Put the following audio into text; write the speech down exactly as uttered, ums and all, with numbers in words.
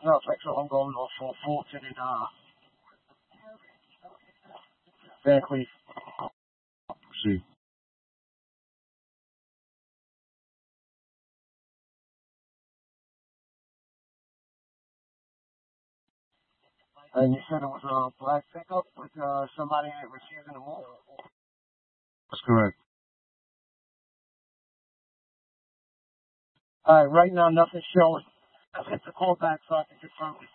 No, petrol, I'm going off for Fulton and, uh, Van Cleef. See. And you said it was a black pickup with, uh, somebody in it receiving the move? That's correct. Alright, right now nothing's showing. I'll get the call back so I can confirm it.